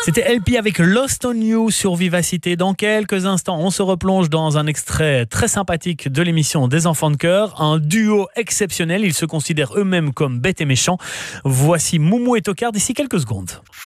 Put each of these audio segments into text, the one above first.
C'était LP avec Lost on You sur Vivacité. Dans quelques instants, on se replonge dans un extrait très sympathique de l'émission des Enfants de Cœur. Un duo exceptionnel, ils se considèrent eux-mêmes comme bêtes et méchants. Voici Moumou et Tocard d'ici quelques secondes.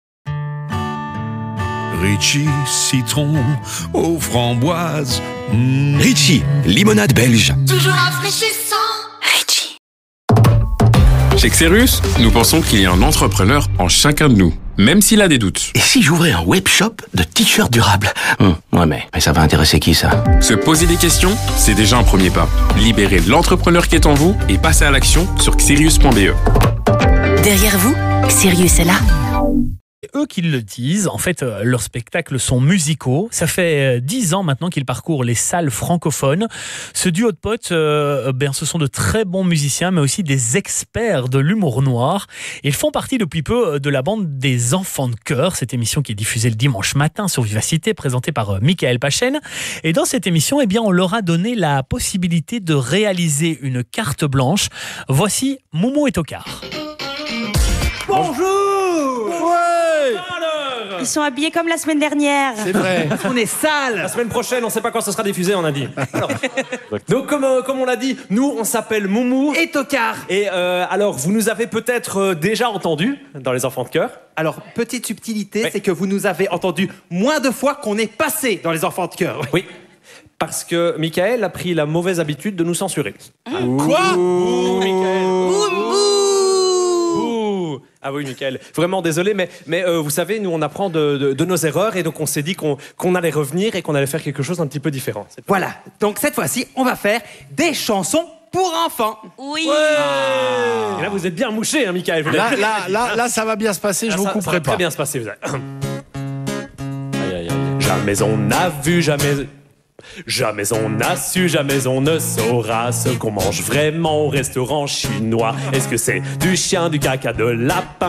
Ritchie, citron aux framboises. Ritchie, limonade belge. Toujours rafraîchissant. Ritchie. Chez Xerus, nous pensons qu'il y a un entrepreneur en chacun de nous, même s'il a des doutes. Et si j'ouvrais un webshop de t-shirts durables? Ouais, mais ça va intéresser qui, ça? Se poser des questions, c'est déjà un premier pas. Libérez l'entrepreneur qui est en vous et passez à l'action sur xerius.be. Derrière vous, Xerius est là. Eux qui le disent, en fait, leurs spectacles sont musicaux. Ça fait 10 ans maintenant qu'ils parcourent les salles francophones. Ce duo de potes, ce sont de très bons musiciens, mais aussi des experts de l'humour noir. Ils font partie depuis peu de la bande des Enfants de Cœur, cette émission qui est diffusée le dimanche matin sur Vivacité, présentée par Michael Pachen. Et dans cette émission, on leur a donné la possibilité de réaliser une carte blanche. Voici Moumou et Tocard. Bonjour. Ils sont habillés comme la semaine dernière. C'est vrai. On est sale. La semaine prochaine, on sait pas quand ça sera diffusé, on a dit. Alors, donc comme on l'a dit, nous on s'appelle Moumou Et Tocard. et alors vous nous avez peut-être déjà entendus dans les Enfants de Cœur. Alors, petite subtilité, Ouais. c'est que vous nous avez entendu moins de fois qu'on est passé dans les Enfants de Cœur. Oui. Parce que Michael a pris la mauvaise habitude de nous censurer. Quoi? Ouh, Michael. Ouh. Ah oui, Michael. Vraiment désolé, mais vous savez, nous on apprend de nos erreurs et donc on s'est dit qu'on allait revenir et qu'on allait faire quelque chose d'un petit peu différent. Voilà. Donc, cette fois-ci, on va faire des chansons pour enfants. Oui. Et là, vous êtes bien mouché, hein, Michael. Vous l'avez- Là, ça va bien se passer, je vous ça va couperai très pas. bien se passer, vous allez. Jamais on n'a vu, jamais on n'a su, jamais on ne saura ce qu'on mange vraiment au restaurant chinois. Est-ce que c'est du chien, du caca, de lapin?